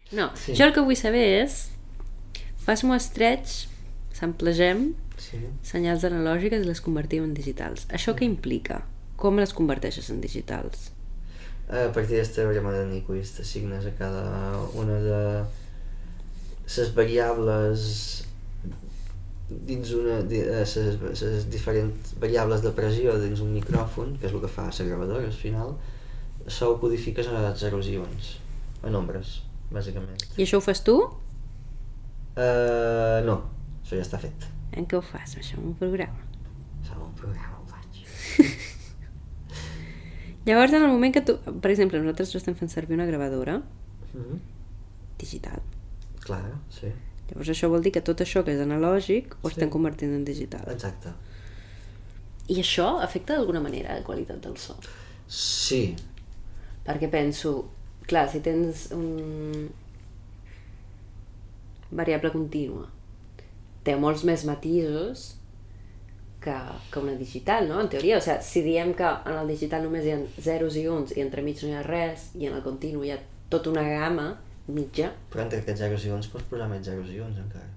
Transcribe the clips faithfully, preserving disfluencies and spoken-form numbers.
No, sí. Jo el que vull saber és fas mostreig, samplegem sí. senyals analògiques i les convertim en digitals. Això mm. què implica? Com les converteixes en digitals? A partir del teorema de Nyquist assignes a cada una de les variables dins una les diferents variables de pressió dins un micròfon, que és el que fa la gravadora al final, això ho codifiques a zeros i uns, a nombres, bàsicament. I això ho fas tu? Uh, no, això ja està fet. En què ho fas, això, en un programa? Això en un programa ho faig. Llavors, en el moment que tu... Per exemple, nosaltres estem fent servir una gravadora mm-hmm. digital. Clar, sí. Llavors això vol dir que tot això que és analògic ho sí. estem convertint en digital. Exacte. I això afecta d'alguna manera la qualitat del so? Sí. Perquè penso, clar, si tens un variable contínua, té molts més matisos que, que una digital, no? En teoria, o sigui, si diem que en el digital només hi ha zeros i uns i entremig no hi ha res, i en el continu hi ha tota una gamma mitja. Però entre aquests zeros i uns pots posar més zeros i uns encara.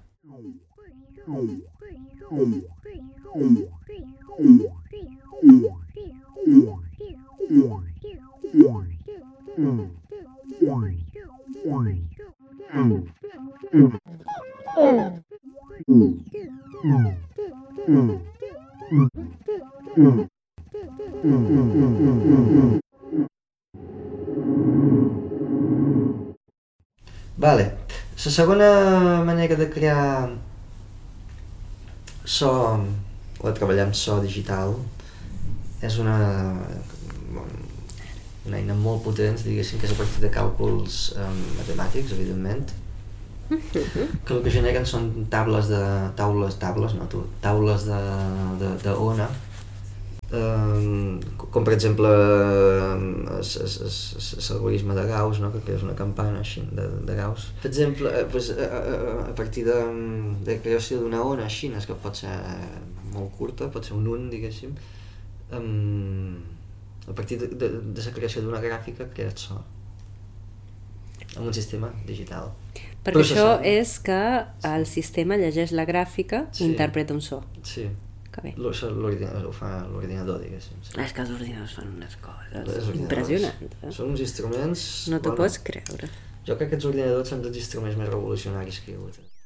Vale. La segona manera de crear so o de treballar amb so digital és una una eina molt potent, diguéssim, que és a partir de càlculs um, matemàtics, evidentment, que el que generen són tables de taules, tables, no, taules de, de, de ona, um, com per exemple l'algoritme de Gauss, no? que és una campana així de, de Gauss. Per exemple, pues, a, a, a partir de, de creació d'una ona així, que pot ser molt curta, pot ser un un, diguéssim, um, a partir de, de, de la creació d'una gràfica crees so amb un sistema digital. Perquè això és que el sistema llegeix la gràfica i sí. interpreta un so. Sí. Que bé. L'ordinador, ho fa l'ordinador, diguéssim. Sí. És que els ordinadors fan unes coses impressionants. Eh? Són uns instruments... No t'ho bueno, pots creure. Jo crec que els ordinadors són dels instruments més revolucionaris que hi ha hagut.